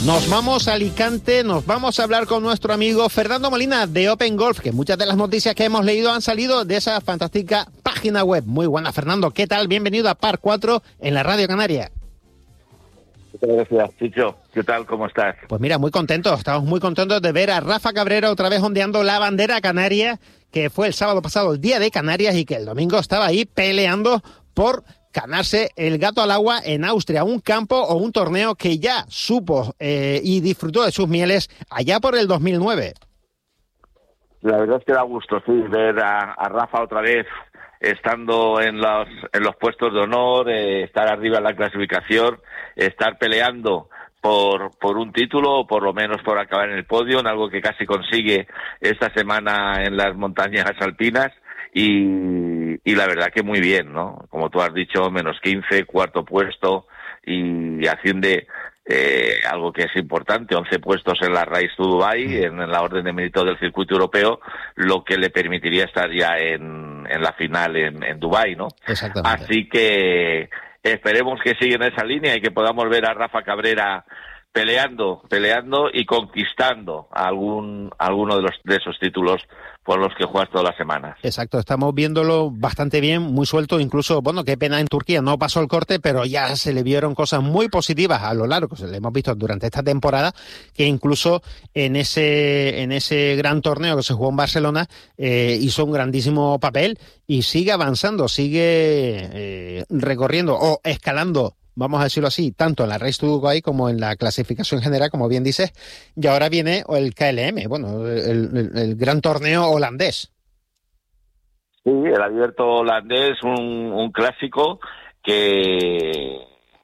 Nos vamos a Alicante, nos vamos a hablar con nuestro amigo Fernando Molina de Open Golf, que muchas de las noticias que hemos leído han salido de esa fantástica página web. Muy buena, Fernando. ¿Qué tal? Bienvenido a Par 4 en la Radio Canaria. Muchas gracias, Chicho. ¿Qué tal? ¿Cómo estás? Pues mira, muy contentos. Estamos muy contentos de ver a Rafa Cabrera otra vez ondeando la bandera canaria, que fue el sábado pasado el Día de Canarias y que el domingo estaba ahí peleando por ganarse el gato al agua en Austria, un campo o un torneo que ya supo y disfrutó de sus mieles allá por el 2009. La verdad es que da gusto, sí, ver a Rafa otra vez estando en los puestos de honor, estar arriba en la clasificación, estar peleando por un título, o por lo menos por acabar en el podio, en algo que casi consigue esta semana en las montañas alpinas. Y la verdad que muy bien, ¿no? Como tú has dicho, menos 15, cuarto puesto, y asciende algo que es importante, 11 puestos en la Race to Dubai, en la orden de mérito del circuito europeo, lo que le permitiría estar ya en la final en Dubai, ¿no? Exactamente. Así que esperemos que siga en esa línea y que podamos ver a Rafa Cabrera peleando y conquistando alguno de esos títulos por los que juegas todas las semanas. Exacto, estamos viéndolo bastante bien, muy suelto, incluso, bueno, qué pena en Turquía, no pasó el corte, pero ya se le vieron cosas muy positivas a lo largo, se le hemos visto durante esta temporada, que incluso en ese gran torneo que se jugó en Barcelona, hizo un grandísimo papel y sigue avanzando, sigue recorriendo o escalando, vamos a decirlo así, tanto en la Race to Dubai como en la clasificación general, como bien dices, y ahora viene el KLM, bueno, el gran torneo holandés. Sí, el abierto holandés, un clásico que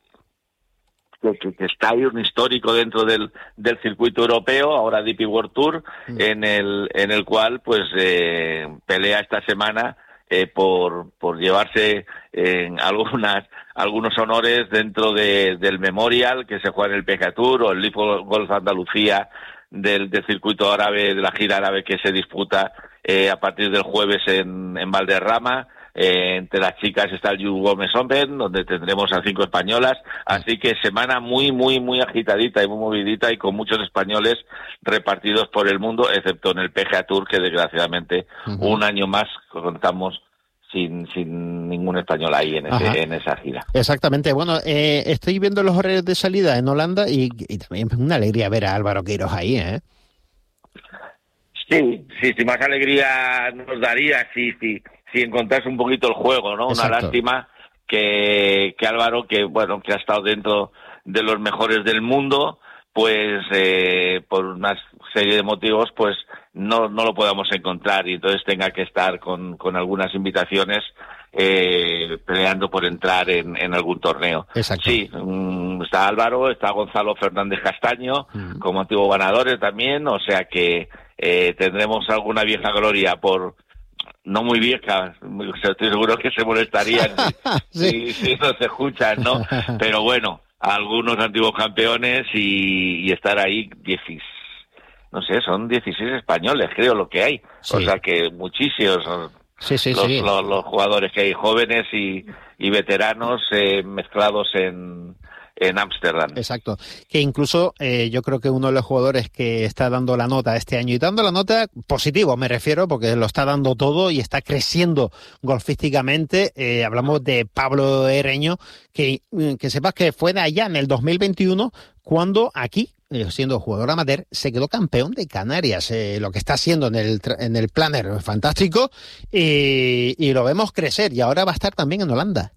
está ahí, un histórico dentro del circuito europeo, ahora DP World Tour, en el cual pues pelea esta semana por llevarse algunos honores dentro del Memorial que se juega en el PGA Tour o el Live Golf Andalucía del circuito árabe, de la gira árabe que se disputa a partir del jueves en Valderrama. Entre las chicas está el You Gómez Open, donde tendremos a 5 españolas, así que semana muy, muy, muy agitadita y muy movidita y con muchos españoles repartidos por el mundo, excepto en el PGA Tour, que desgraciadamente un año más contamos sin ningún español ahí en esa gira. Exactamente. Bueno, estoy viendo los horarios de salida en Holanda y también es una alegría ver a Álvaro Queiroz ahí, ¿eh? Sí, más alegría nos daría si encontrase un poquito el juego, ¿no? Exacto. Una lástima que Álvaro, que ha estado dentro de los mejores del mundo, pues por una serie de motivos, pues no lo podamos encontrar y entonces tenga que estar con algunas invitaciones peleando por entrar en algún torneo. Exacto. Sí, está Álvaro, está Gonzalo Fernández Castaño, como antiguos ganadores también, o sea que tendremos alguna vieja gloria no muy vieja, estoy seguro que se molestarían si no se escuchan, ¿no? Pero bueno, algunos antiguos campeones y estar ahí son 16 españoles, creo, lo que hay. Sí. O sea que muchísimos los jugadores que hay, jóvenes y veteranos mezclados en Ámsterdam. Exacto, que incluso yo creo que uno de los jugadores que está dando la nota este año, y dando la nota positivo me refiero, porque lo está dando todo y está creciendo golfísticamente, hablamos de Pablo Ereño, que sepas que fue de allá en el 2021 cuando aquí, siendo jugador amateur, se quedó campeón de Canarias, lo que está haciendo en el Planner fantástico, y lo vemos crecer, y ahora va a estar también en Holanda.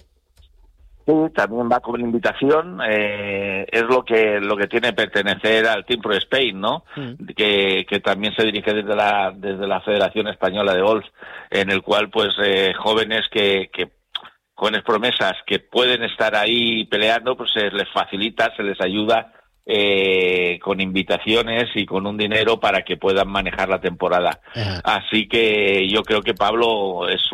Sí, también va con invitación, es lo que tiene pertenecer al Team Pro Spain, ¿no? Que también se dirige desde la Federación Española de Golf, en el cual pues jóvenes jóvenes promesas que pueden estar ahí peleando, pues se les facilita, se les ayuda con invitaciones y con un dinero para que puedan manejar la temporada. Así que yo creo que Pablo es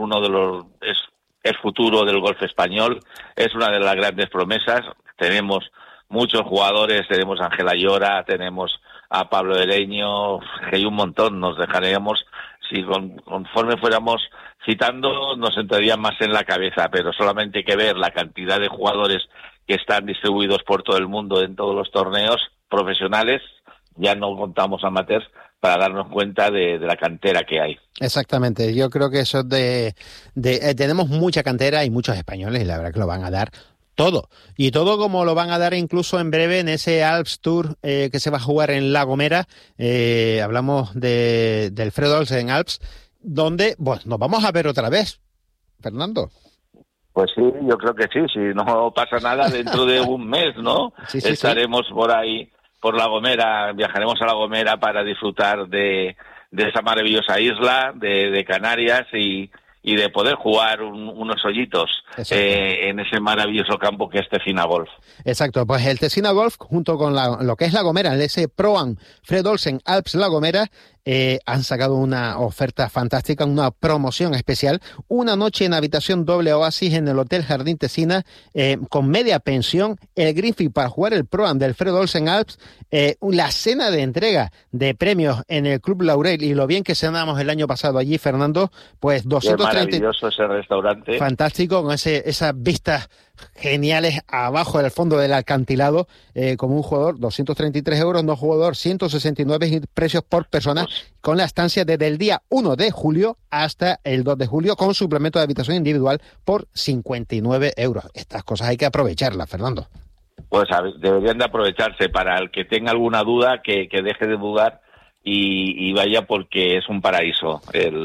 es futuro del golf español, es una de las grandes promesas. Tenemos muchos jugadores, tenemos a Ángela Llora, tenemos a Pablo Ereño, que hay un montón, nos dejaríamos, si conforme fuéramos citando, nos entraría más en la cabeza, pero solamente hay que ver la cantidad de jugadores que están distribuidos por todo el mundo en todos los torneos profesionales, ya no contamos amateurs, para darnos cuenta de la cantera que hay. Exactamente, yo creo que eso tenemos mucha cantera y muchos españoles, y la verdad que lo van a dar todo. Y todo como lo van a dar incluso en breve en ese Alps Tour que se va a jugar en La Gomera. Hablamos del Fred Olsen Alps, donde nos vamos a ver otra vez, Fernando. Pues sí, yo creo que sí, si no pasa nada dentro de un mes, ¿no? Sí, estaremos por ahí, por La Gomera, viajaremos a La Gomera para disfrutar de esa maravillosa isla de Canarias y de poder jugar unos hoyitos en ese maravilloso campo que es Tecina Golf. Exacto, pues el Tecina Golf junto con lo que es La Gomera, ese Pro-Am Fred Olsen Alps La Gomera, han sacado una oferta fantástica, una promoción especial, una noche en habitación doble oasis en el Hotel Jardín Tecina, con media pensión, el green fee para jugar el Pro-Am del Fred Olsen Alps, la cena de entrega de premios en el Club Laurel, y lo bien que cenamos el año pasado allí, Fernando, pues 230... Maravilloso ese restaurante. Fantástico, con esas vistas geniales abajo del fondo del acantilado, como un jugador, 233 euros, no jugador, 169 precios por persona, con la estancia desde el día 1 de julio hasta el 2 de julio, con suplemento de habitación individual por 59 euros. Estas cosas hay que aprovecharlas, Fernando. Pues deberían de aprovecharse. Para el que tenga alguna duda, que deje de dudar y vaya, porque es un paraíso.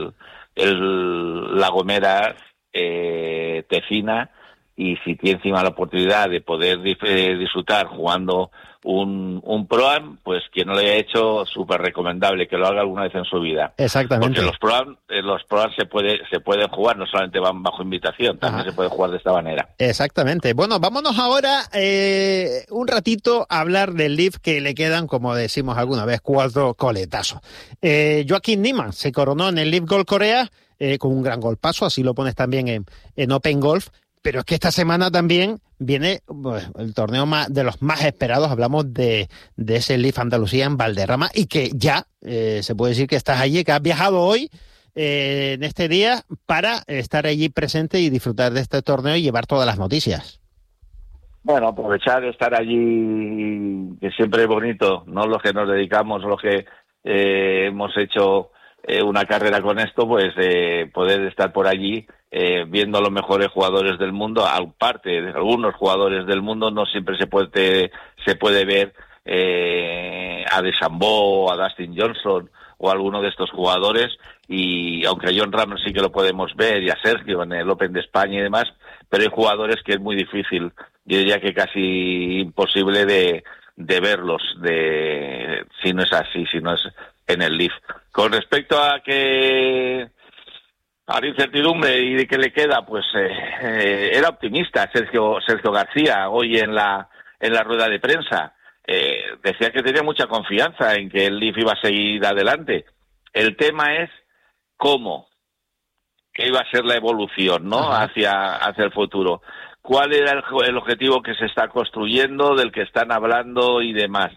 La Gomera, Tecina, y si tiene encima la oportunidad de poder disfrutar jugando un Pro-Am, pues quien no lo haya hecho, súper recomendable que lo haga alguna vez en su vida. Exactamente. Porque los Pro-Am se pueden jugar, no solamente van bajo invitación, también se puede jugar de esta manera. Exactamente. Bueno, vámonos ahora un ratito a hablar del Leaf, que le quedan, como decimos alguna vez, 4 coletazos. Joaquín Niemann se coronó en el Leaf Golf Corea con un gran golpazo, así lo pones también en Open Golf. Pero es que esta semana también viene el torneo de los más esperados. Hablamos de ese Leaf Andalucía en Valderrama, y que ya se puede decir que estás allí, que has viajado hoy en este día para estar allí presente y disfrutar de este torneo y llevar todas las noticias. Bueno, aprovechar de estar allí, que siempre es bonito, no los que nos dedicamos, los que hemos hecho una carrera con esto, pues poder estar por allí viendo a los mejores jugadores del mundo. Aparte de algunos jugadores del mundo, no siempre se puede ver a DeChambeau, a Dustin Johnson o a alguno de estos jugadores, y aunque a Jon Rahm sí que lo podemos ver, y a Sergio en el Open de España y demás, pero hay jugadores que es muy difícil, yo diría que casi imposible de verlos, si no es así, si no es en el Leaf. Con respecto a la incertidumbre y de qué le queda, pues era optimista Sergio García hoy en la rueda de prensa. Decía que tenía mucha confianza en que el Leaf iba a seguir adelante. El tema es cómo, qué iba a ser la evolución, ¿no? Hacia el futuro. ¿Cuál era el objetivo que se está construyendo, del que están hablando y demás?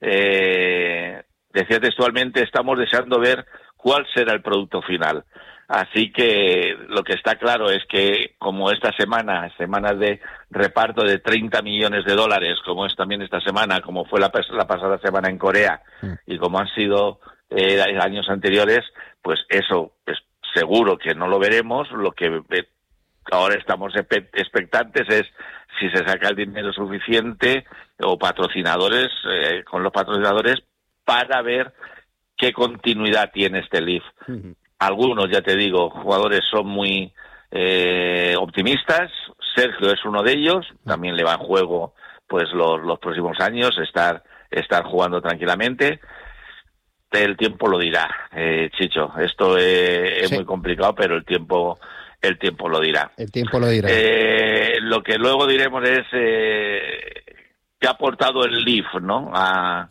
Decía textualmente, estamos deseando ver cuál será el producto final. Así que lo que está claro es que, como esta semana, semanas de reparto de $30 millones, como es también esta semana, como fue la pasada semana en Corea, y como han sido años anteriores, pues eso, pues seguro que no lo veremos. Lo que ahora estamos expectantes es si se saca el dinero suficiente o patrocinadores, con los patrocinadores, para ver qué continuidad tiene este Leaf. Algunos, ya te digo, jugadores son muy optimistas. Sergio es uno de ellos. También le va en juego pues los próximos años, estar jugando tranquilamente. El tiempo lo dirá, Chicho. Esto es muy complicado, pero el tiempo lo dirá. El tiempo lo dirá. Lo que luego diremos es qué ha aportado el Leaf, ¿no? A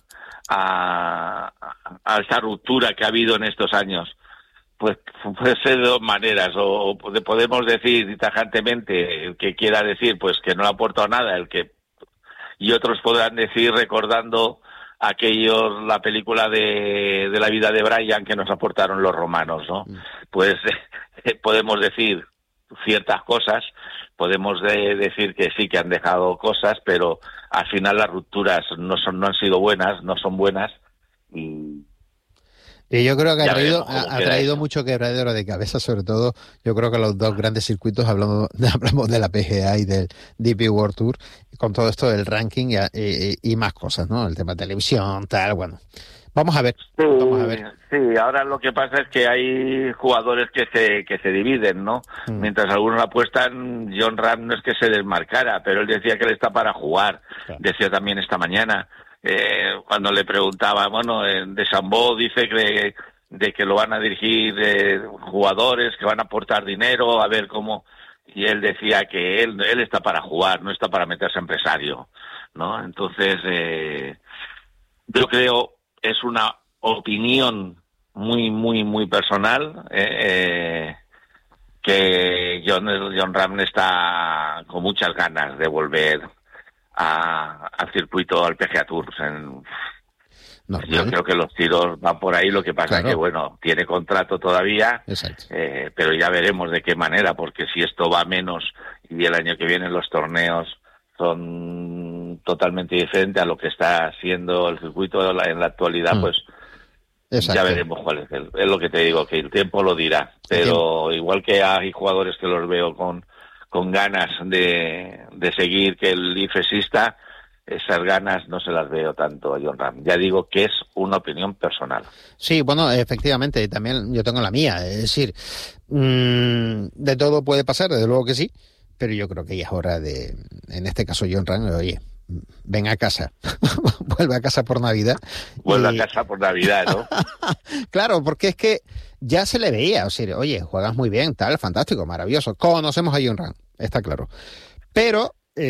esta ruptura que ha habido en estos años. Pues puede ser de dos maneras, o podemos decir tajantemente, el que quiera decir pues que no le ha aportado nada, y otros podrán decir, recordando la película de la vida de Brian que nos aportaron los romanos, ¿no? Pues podemos decir ciertas cosas, podemos decir que sí que han dejado cosas, pero al final las rupturas no han sido buenas, no son buenas, y yo creo que ha ha traído mucho quebradero de cabeza, sobre todo yo creo que los dos grandes circuitos, hablamos de la PGA y del DP World Tour, con todo esto del ranking y más cosas, ¿no? El tema de televisión, tal, bueno. Vamos a ver. Sí, ahora lo que pasa es que hay jugadores que se dividen, ¿no? Mientras algunos apuestan, Jon Rahm no es que se desmarcara, pero él decía que él está para jugar. Claro. Decía también esta mañana, cuando le preguntaba, bueno, de Chambó dice de que lo van a dirigir jugadores que van a aportar dinero, a ver cómo... Y él decía que él está para jugar, no está para meterse empresario, ¿no? Entonces, yo creo... Es una opinión muy, muy, muy personal, que Jon Rahm está con muchas ganas de volver al circuito, al PGA Tour. Yo creo que los tiros van por ahí, lo que pasa es que, bueno, tiene contrato todavía, pero ya veremos de qué manera, porque si esto va menos y el año que viene los torneos son totalmente diferentes a lo que está siendo el circuito en la actualidad, pues ya veremos cuál es. Es lo que te digo, que el tiempo lo dirá. Pero igual que hay jugadores que los veo con ganas de seguir que el LIV exista, esas ganas no se las veo tanto a Jon Rahm. Ya digo que es una opinión personal. Sí, bueno, efectivamente, también yo tengo la mía. Es decir, de todo puede pasar, desde luego que sí. Pero yo creo que ya es hora en este caso Jon Rahm, oye, ven a casa, vuelve a casa por Navidad. Vuelve a casa por Navidad, ¿no? Claro, porque es que ya se le veía, o sea, oye, juegas muy bien, tal, fantástico, maravilloso, conocemos a Jon Rahm, está claro. Pero,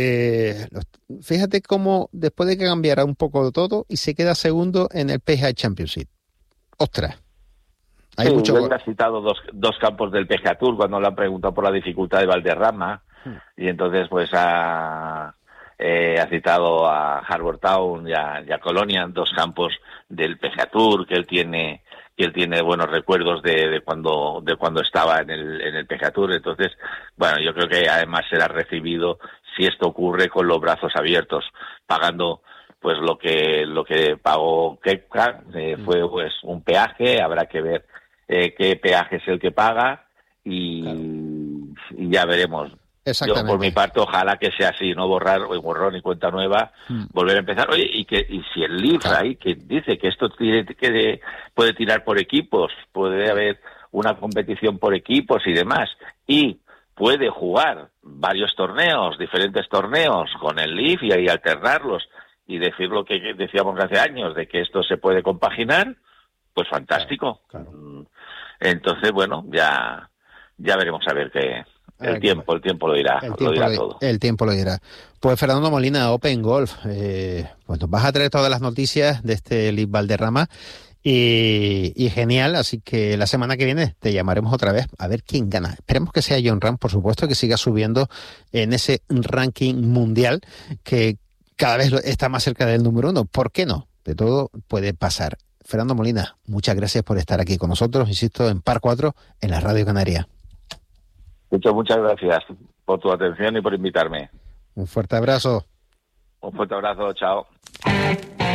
fíjate cómo después de que cambiara un poco todo y se queda segundo en el PGA Championship. ostras. Hay mucho... Él ha citado dos campos del PGA Tour cuando le han preguntado por la dificultad de Valderrama, y entonces pues ha citado a Harbour Town y a Colonia, dos campos del PGA Tour que él tiene buenos recuerdos de cuando estaba en el PGA Tour. Entonces, bueno, yo creo que además será recibido, si esto ocurre, con los brazos abiertos, pagando pues lo que pagó Koepka, fue pues un peaje. Habrá que ver qué peaje es el que paga y ya veremos. Yo por mi parte ojalá que sea así, no borrón y cuenta nueva, volver a empezar. Oye, y si el LIV ahí que dice que esto puede tirar por equipos, puede haber una competición por equipos y demás, y puede jugar varios torneos, diferentes torneos con el LIV y alternarlos, y decir lo que decíamos hace años, de que esto se puede compaginar, pues fantástico. Claro. Entonces, bueno, ya veremos a ver qué... El tiempo lo dirá, todo. El tiempo lo dirá. Pues Fernando Molina, Open Golf, pues nos vas a traer todas las noticias de este LIV Valderrama y genial, así que la semana que viene te llamaremos otra vez a ver quién gana. Esperemos que sea Jon Rahm, por supuesto, que siga subiendo en ese ranking mundial que cada vez está más cerca del número 1. ¿Por qué no? De todo puede pasar. Fernando Molina, muchas gracias por estar aquí con nosotros, insisto, en Par 4, en la Radio Canaria. Muchas gracias por tu atención y por invitarme. Un fuerte abrazo. Un fuerte abrazo, chao.